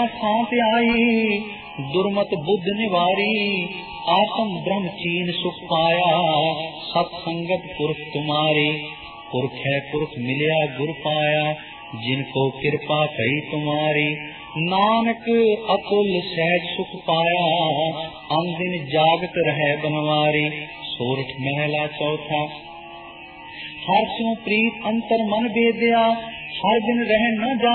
थाप आई दुर्मत बुद्ध निवारी, आत्म ब्रह्म चीन सुख पाया, सत्संगत पुरख तुम्हारी। पुरख है पुरख मिलिया गुर पाया, जिनको कृपा कही तुम्हारी। नानक अतुल सहज सुख पाया, अंदिन जागत रहे बनवारी। सोरठ महला चौथा। हर स्यों प्रीत अंतर मन बेदया, हर दिन रह न जा